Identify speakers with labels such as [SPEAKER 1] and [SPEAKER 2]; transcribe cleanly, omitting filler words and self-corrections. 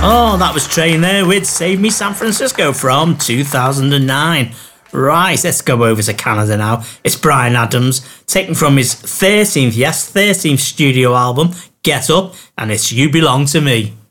[SPEAKER 1] Oh, that was Train there with Save Me San Francisco from 2009. Right, let's go over to Canada now. It's Bryan Adams, taken from his 13th studio album, Get Up, and it's You Belong to Me.